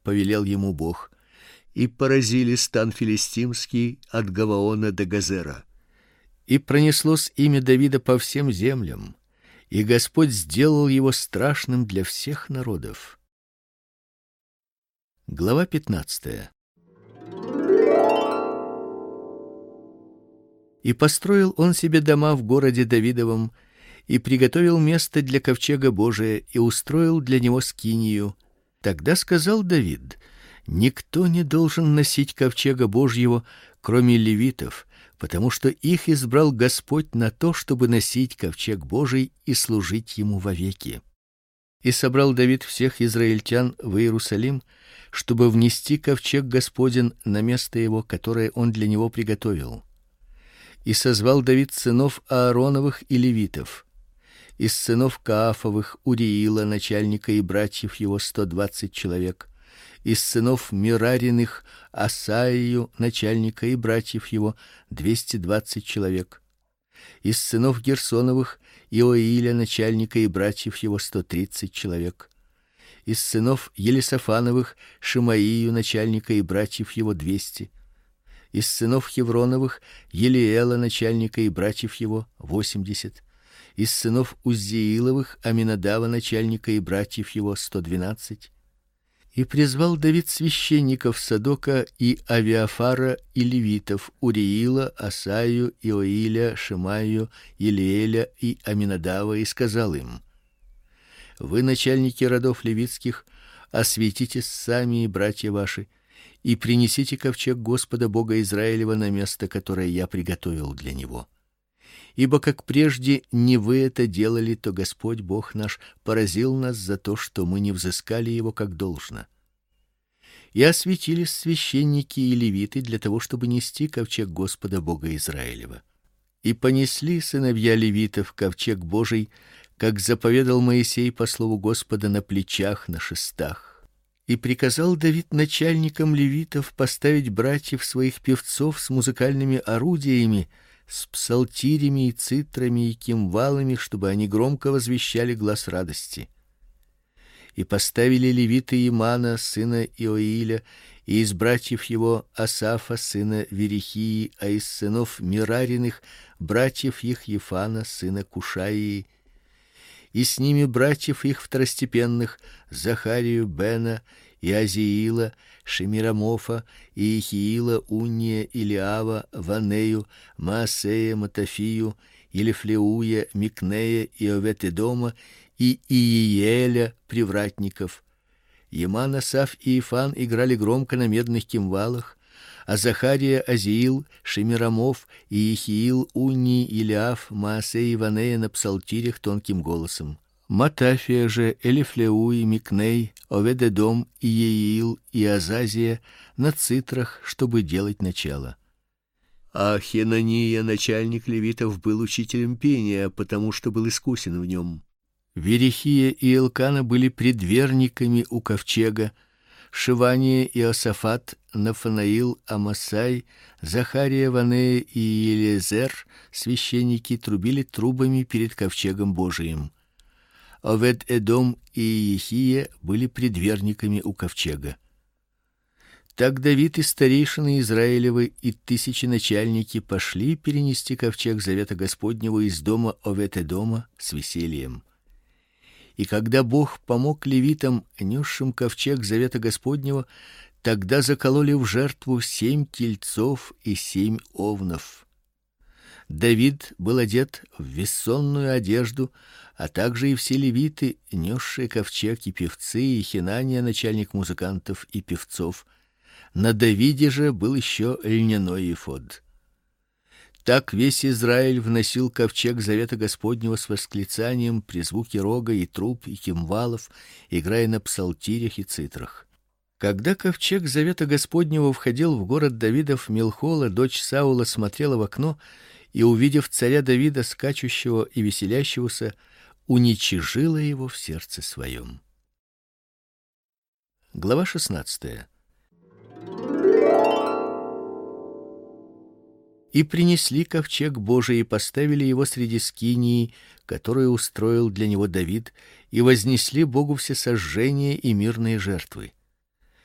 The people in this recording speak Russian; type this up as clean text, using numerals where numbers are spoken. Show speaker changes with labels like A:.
A: повелел ему Бог, и поразили стан филистимский от Гаваона до Газера. И пронеслось имя Давида по всем землям, и Господь сделал его страшным для всех народов. Глава 15. И построил он себе дома в городе Давидовом, и приготовил место для ковчега Божия, и устроил для него скинию. Тогда сказал Давид: никто не должен носить ковчега Божьего, кроме левитов, потому что их избрал Господь на то, чтобы носить ковчег Божий и служить ему вовеки. И собрал Давид всех израильтян в Иерусалим, чтобы внести ковчег Господень на место его, которое он для него приготовил. И созвал Давид сынов Аароновых и левитов. Из сынов Каафовых Уриила начальника и братьев его 120 человек. Из сынов Мирариных Асаию начальника и братьев его 220 человек. Из сынов Герсоновых Иоиля начальника и братьев его 130 человек. Из сынов Елисафановых Шимаию начальника и братьев его 200. Из сынов Хевроновых Елиэла начальника и братьев его 80. Из сынов Уззииловых Аминадава начальника и братьев его 112. И призвал Давид священников Садока и Авиафара и левитов Уриила, Асаю, Иоиля, Шимаю, Елиэля и Аминадава, и сказал им: вы, начальники родов левитских, осветитесь сами и братья ваши, и принесите ковчег Господа Бога Израилева на место, которое я приготовил для него. Ибо как прежде не вы это делали, то Господь Бог наш поразил нас за то, что мы не взыскали его как должно. И осветились священники и левиты для того, чтобы нести ковчег Господа Бога Израилева. И понесли сыновья левитов ковчег Божий, как заповедал Моисей по слову Господа, на плечах, на шестах. И приказал Давид начальникам левитов поставить братьев своих певцов с музыкальными орудиями, с псалтирями и цитрами и кимвалами, чтобы они громко возвещали глас радости. И поставили левиты Имана сына Иоиля, и из братьев его Асафа сына Верихии, а из сынов Мирариных братьев их Ефана сына Кушаии, и с ними братьев их второстепенных Захарию, Бена и Азиила, Шемирамофа, и Ихиила, Унния, Илиава, Ванею, Маасея, Матафию, Елифлеуя, Микнея и Овет-Эдома, и Иееля, привратников. Еман, Асаф и Ифан играли громко на медных кимвалах, а Захария, Азиил, Шемирамов и Ихиил, Унни, Илиав, Маасей и Ванея на псалтирях тонким голосом. Матафия же, Элифлеуй, Микней, Овед-Эдом, Иеил и Азазия на цитрах, чтобы делать начало. А Хенания, начальник левитов, был учителем пения, потому что был искусен в нем. Верихия и Элкана были предверниками у ковчега. Шивания и Иосафат, Нафанаил, Амасай, Захария, Ванея и Елизер, священники, трубили трубами перед ковчегом Божиим. Овед-Эдом и Иехия были предверниками у ковчега. Так Давид и старейшины Израилевы и тысяченачальники пошли перенести ковчег завета Господнего из дома Овед-Эдома с весельем. И когда Бог помог левитам, несшим ковчег завета Господнего, тогда закололи в жертву 7 тельцов и 7 овнов. Давид был одет в вессонную одежду, а также и все левиты, несшие ковчег, и певцы, и Хинания, начальник музыкантов и певцов. На Давиде же был еще льняной эфод. Так весь Израиль вносил ковчег завета Господнего с восклицанием при звуке рога и труб и кимвалов, играя на псалтирях и цитрах. Когда ковчег завета Господнего входил в город Давидов, Милхола, дочь Саула, смотрела в окно и, увидев царя Давида, скачущего и веселящегося, уничижила его в сердце своем. Глава 16. И принесли ковчег Божий и поставили его среди скинии, которую устроил для него Давид, и вознесли Богу всесожжения и мирные жертвы.